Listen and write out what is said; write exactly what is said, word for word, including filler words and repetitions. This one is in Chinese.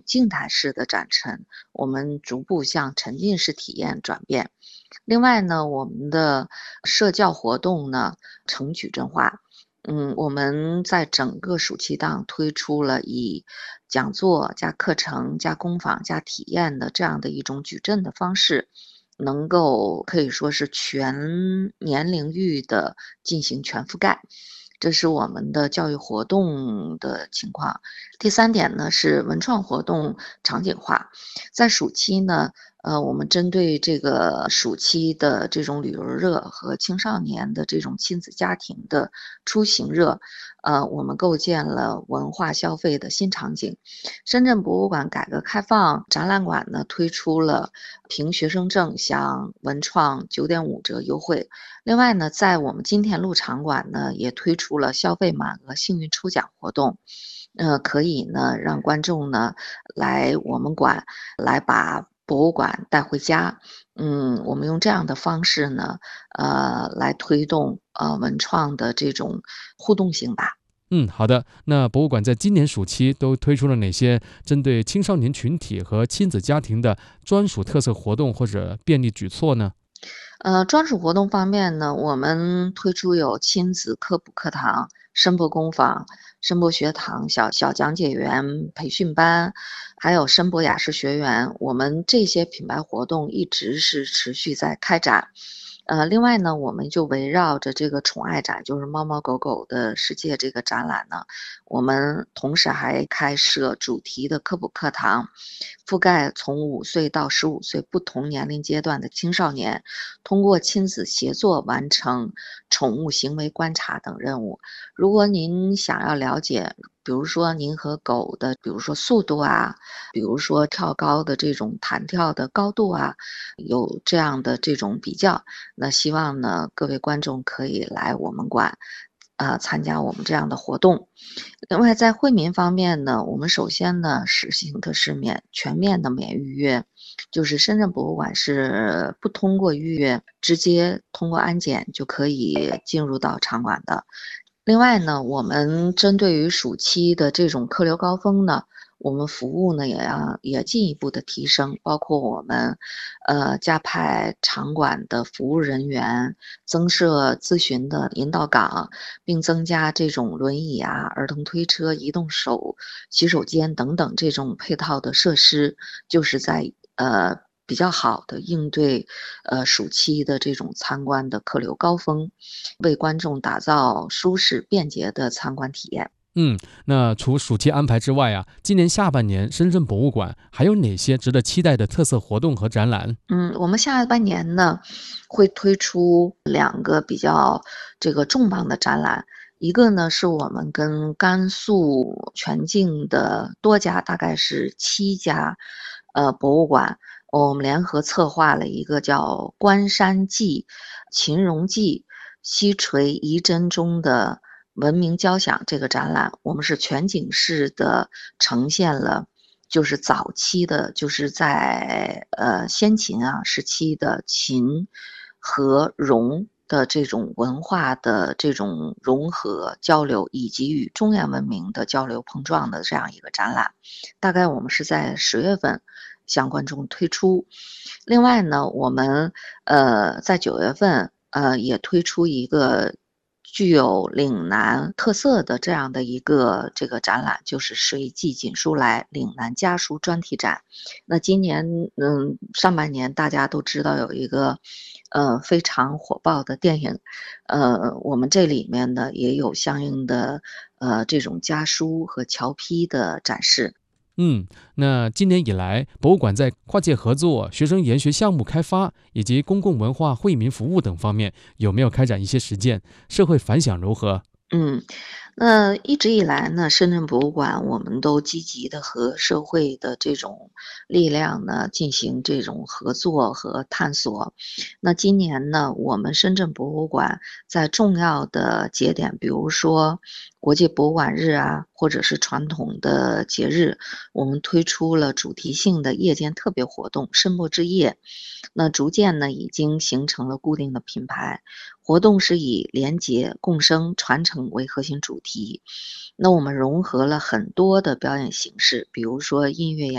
静态式的展陈，我们逐步向沉浸式体验转变。另外呢，我们的社教活动呢，成矩阵化。嗯，我们在整个暑期档推出了以讲座加课程加工坊加体验的这样的一种矩阵的方式，能够可以说是全年龄域的进行全覆盖。这是我们的教育活动的情况。第三点呢，是文创活动场景化。在暑期呢，呃，我们针对这个暑期的这种旅游热和青少年的这种亲子家庭的出行热，呃，我们构建了文化消费的新场景。深圳博物馆改革开放展览馆呢，推出了凭学生证享文创九点五折优惠。另外呢，在我们金田路场馆呢，也推出了消费满额幸运抽奖活动。呃，可以呢，让观众呢，来我们馆来把博物馆带回家。嗯，我们用这样的方式呢，呃，来推动，呃，文创的这种互动性吧。 嗯，好的。那博物馆在今年暑期都推出了哪些针对青少年群体和亲子家庭的专属特色活动或者便利举措呢？ 呃，专属活动方面呢，我们推出有亲子科普课堂、声波工坊、声波学堂、小小讲解员培训班，还有声波雅士学员。我们这些品牌活动一直是持续在开展。呃，另外呢，我们就围绕着这个宠爱展，就是猫猫狗狗的世界这个展览呢，我们同时还开设主题的科普课堂，覆盖从五岁到十五岁不同年龄阶段的青少年，通过亲子协作完成宠物行为观察等任务。如果您想要了解，比如说您和狗的，比如说速度啊，比如说跳高的这种弹跳的高度啊，有这样的这种比较，那希望呢，各位观众可以来我们馆，呃，参加我们这样的活动。另外在惠民方面呢，我们首先呢，实行的是免全面的免预约，就是深圳博物馆是不通过预约，直接通过安检就可以进入到场馆的。另外呢，我们针对于暑期的这种客流高峰呢，我们服务呢也要也进一步的提升，包括我们，呃，加派场馆的服务人员，增设咨询的引导岗，并增加这种轮椅啊、儿童推车、移动手洗手间等等这种配套的设施，就是在呃比较好的应对呃暑期的这种参观的客流高峰，为观众打造舒适便捷的参观体验。 嗯，那除暑期安排之外啊，今年下半年深圳博物馆还有哪些值得期待的特色活动和展览？ 嗯，我们下半年呢，会推出两个比较这个重磅的展览。一个呢，是我们跟甘肃全境的多家，大概是七家，呃，博物馆，我们联合策划了一个叫《关山记》秦戎记西陲遗珍中的文明交响这个展览。我们是全景式的呈现了就是早期的，就是在呃先秦啊时期的秦和戎的这种文化的这种融合交流，以及与中原文明的交流碰撞的这样一个展览。大概我们是在十月份向观众推出。另外呢，我们呃在九月份呃也推出一个具有岭南特色的这样的一个这个展览，就是“随记锦书来”岭南家书专题展。那今年嗯上半年大家都知道有一个呃非常火爆的电影，呃我们这里面呢也有相应的呃这种家书和桥批的展示。 嗯，那今年以来，博物馆在跨界合作、学生研学项目开发以及公共文化惠民服务等方面，有没有开展一些实践？社会反响如何？ 嗯，那一直以来呢，深圳博物馆我们都积极的和社会的这种力量呢进行这种合作和探索。那今年呢，我们深圳博物馆在重要的节点，比如说国际博物馆日啊，或者是传统的节日，我们推出了主题性的夜间特别活动“深墨之夜”。那逐渐呢，已经形成了固定的品牌。活动是以廉洁、共生、传承为核心主题。那我们融合了很多的表演形式，比如说音乐呀。